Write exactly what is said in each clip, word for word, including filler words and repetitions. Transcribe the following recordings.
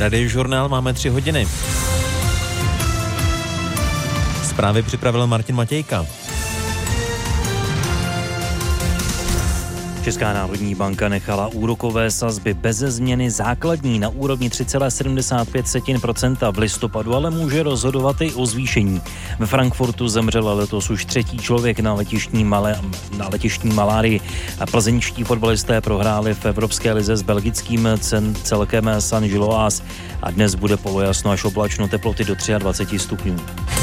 Radiožurnál máme tři hodiny. Zprávy připravil Martin Matějka. Česká národní banka nechala úrokové sazby beze změny základní na úrovni tři celá sedmdesát pět procenta v listopadu, ale může rozhodovat i o zvýšení. Ve Frankfurtu zemřel letos už třetí člověk na letištní, malé, na letištní malárii. Plzeňští fotbalisté prohráli v Evropské lize s belgickým celkem Saint-Gilloise a dnes bude polojasno až oblačno, teploty do dvacet tři stupňů.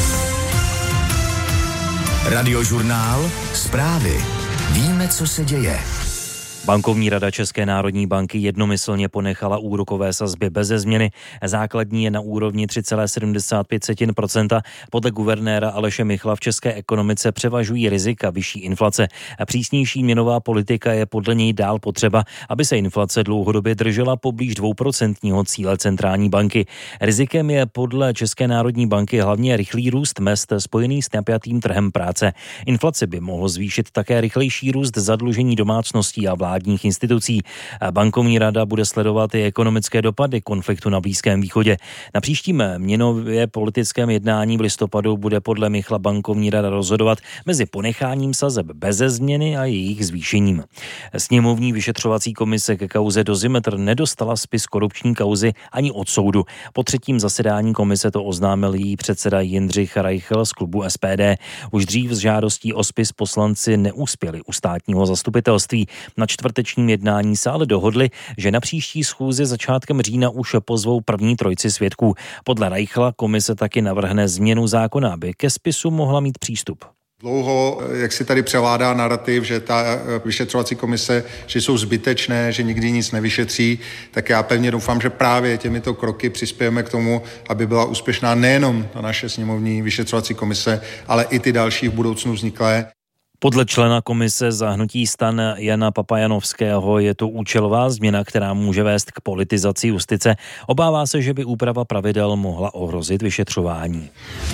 Radiožurnál, zprávy. Víme, co se děje. Bankovní rada České národní banky jednomyslně ponechala úrokové sazby beze změny. Základní je na úrovni tři celá sedmdesát pět procenta. Podle guvernéra Aleše Michla v české ekonomice převažují rizika vyšší inflace. Přísnější měnová politika je podle něj dál potřeba, aby se inflace dlouhodobě držela poblíž dvouprocentního cíle centrální banky. Rizikem je podle České národní banky hlavně rychlý růst mezd spojený s napjatým trhem práce. Inflace by mohlo zvýšit také rychlejší růst zadlužení domácností a vládních institucí. Bankovní rada bude sledovat i ekonomické dopady konfliktu na Blízkém východě. Na příštím měnově politickém jednání v listopadu bude podle Michla bankovní rada rozhodovat mezi ponecháním sazeb beze změny a jejich zvýšením. Sněmovní vyšetřovací komise ke kauze Dozimetr nedostala spis korupční kauzy ani od soudu. Po třetím zasedání komise to oznámil její předseda Jindřich Reichel z klubu S P D. Už dřív s žádostí o spis poslanci neuspěli u státního zastupitelství. Na čtvrtečním jednání se ale dohodli, že na příští schůzi začátkem října už pozvou první trojici svědků. Podle Reichla komise taky navrhne změnu zákona, aby ke spisu mohla mít přístup. Dlouho, jak si tady převládá narrativ, že ta vyšetřovací komise, že jsou zbytečné, že nikdy nic nevyšetří, tak já pevně doufám, že právě těmito kroky přispějeme k tomu, aby byla úspěšná nejenom ta naše sněmovní vyšetřovací komise, ale i ty další v budoucnu vzniklé. Podle člena komise za hnutí STAN Jana Papajanovského je to účelová změna, která může vést k politizaci justice. Obává se, že by úprava pravidel mohla ohrozit vyšetřování.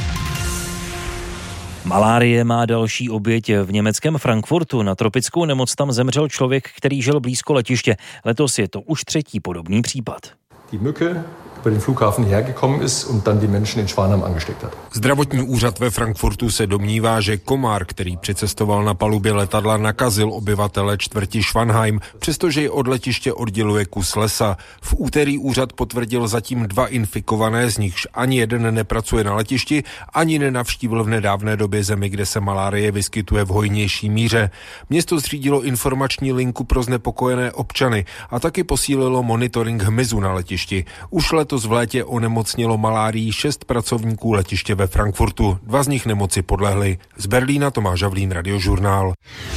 Malárie má další oběť v německém Frankfurtu. Na tropickou nemoc tam zemřel člověk, který žil blízko letiště. Letos je to už třetí podobný případ. Die Mücke über den Flughafen hergekommen ist und dann die Menschen in Schwanheim angesteckt hat. Zdravotní úřad ve Frankfurtu se domnívá, že komár, který přicestoval na palubě letadla, nakazil obyvatele čtvrti Schwanheim, přestože ji od letiště odděluje kus lesa. V úterý úřad potvrdil zatím dva infikované, z nichž ani jeden nepracuje na letišti, ani nenavštívil v nedávné době zemi, kde se malárie vyskytuje v hojnější míře. Město zřídilo informační linku pro znepokojené občany a taky posílilo monitoring hmyzu na letišti. Už letos v létě onemocnilo malárií šest pracovníků letiště ve Frankfurtu. Dva z nich nemoci podlehli. Z Berlína Tomáš Havlín, Radiožurnál.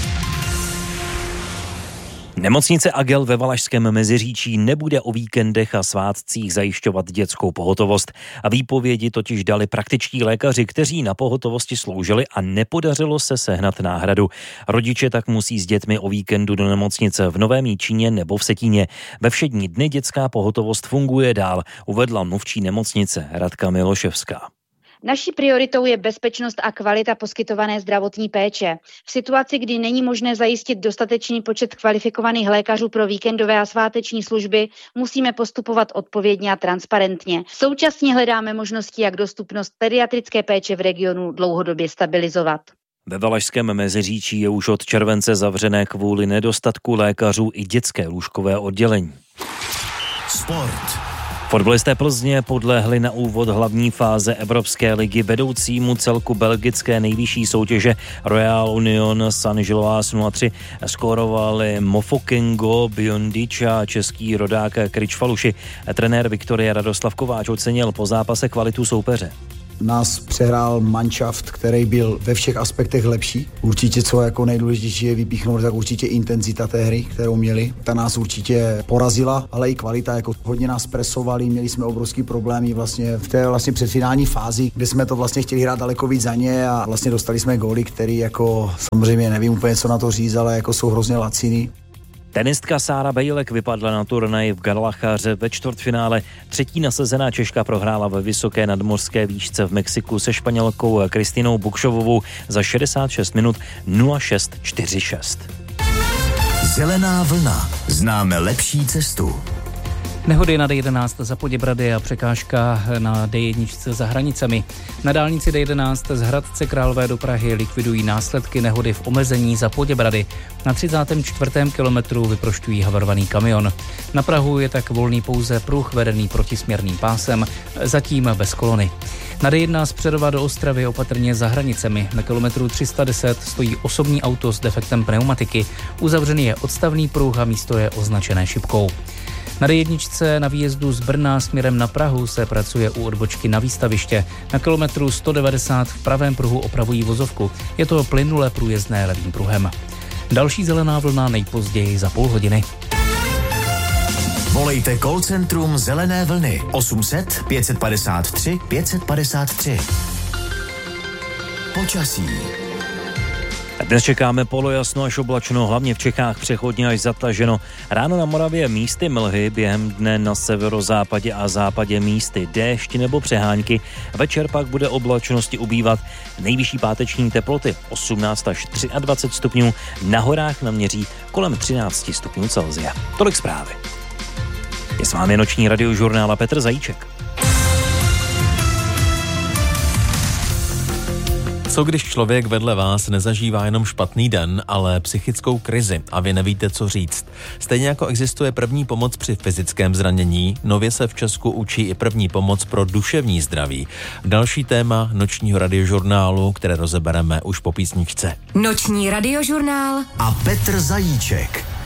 Nemocnice Agel ve Valašském Meziříčí nebude o víkendech a svátcích zajišťovat dětskou pohotovost. A výpovědi totiž dali praktičtí lékaři, kteří na pohotovosti sloužili a nepodařilo se sehnat náhradu. Rodiče tak musí s dětmi o víkendu do nemocnice v Novém Jičíně nebo v Setíně. Ve všední dny dětská pohotovost funguje dál, uvedla mluvčí nemocnice Radka Miloševská. Naší prioritou je bezpečnost a kvalita poskytované zdravotní péče. V situaci, kdy není možné zajistit dostatečný počet kvalifikovaných lékařů pro víkendové a sváteční služby, musíme postupovat odpovědně a transparentně. Současně hledáme možnosti, jak dostupnost pediatrické péče v regionu dlouhodobě stabilizovat. Ve Valašském Meziříčí je už od července zavřené kvůli nedostatku lékařů i dětské lůžkové oddělení. Sport. Fotbalisté Plzně podlehli na úvod hlavní fáze Evropské ligy vedoucímu celku belgické nejvyšší soutěže Royal Union Saint-Gilloise nula tři. Skórovali Mofokengo Biondič a český rodák Kryč Faluši. Trenér Viktorie Radoslav Kováč ocenil po zápase kvalitu soupeře. Nás přehrál manšaft, který byl ve všech aspektech lepší. Určitě, co jako nejdůležitější je vypíchnout, tak určitě intenzita té hry, kterou měli. Ta nás určitě porazila, ale i kvalita, jako hodně nás presovali, měli jsme obrovský problémy vlastně v té vlastně předfinální fázi, kde jsme to vlastně chtěli hrát daleko víc za ně a vlastně dostali jsme góly, který jako samozřejmě nevím úplně, co na to říct, ale jako jsou hrozně laciný. Tenistka Sára Bejlek vypadla na turnaji v Guadalajáře ve čtvrtfinále. Třetí nasazená Češka prohrála ve vysoké nadmořské výšce v Mexiku se Španělkou Kristinou Bukšovovou za šedesát šest minut nula šest čtyřicet šest. Zelená vlna. Známe lepší cestu. Nehody na D jedenáct za Poděbrady a překážka na D jedna za hranicemi. Na dálnici D jedenáct z Hradce Králové do Prahy likvidují následky nehody v omezení za Poděbrady. Na třicátém čtvrtém kilometru vyprošťují havarovaný kamion. Na Prahu je tak volný pouze pruh vedený protisměrným pásem, zatím bez kolony. Na D jedna z Přerova do Ostravy opatrně za hranicemi. Na kilometru tři sta deset stojí osobní auto s defektem pneumatiky. Uzavřený je odstavný pruh a místo je označené šipkou. Na D jedna na výjezdu z Brna směrem na Prahu se pracuje u odbočky na výstaviště. Na kilometru sto devadesát v pravém pruhu opravují vozovku. Je to plynulé průjezdné levým pruhem. Další zelená vlna nejpozději za půl hodiny. Volejte call centrum Zelené vlny osm set pět padesát tři pět padesát tři. Počasí. Dnes čekáme polojasno až oblačno, hlavně v Čechách přechodně až zataženo. Ráno na Moravě místy mlhy, během dne na severozápadě a západě místy déšť nebo přehánky. Večer pak bude oblačnosti ubývat. Nejvyšší páteční teploty osmnáct až dvacet tři stupňů, na horách naměří kolem třináct stupňů Celsia. Tolik zprávy. Je s vámi noční radiožurnál a Petr Zajíček. Co když člověk vedle vás nezažívá jenom špatný den, ale psychickou krizi a vy nevíte, co říct? Stejně jako existuje první pomoc při fyzickém zranění, nově se v Česku učí i první pomoc pro duševní zdraví. Další téma nočního radiožurnálu, které rozebereme už po písničce. Noční radiožurnál a Petr Zajíček.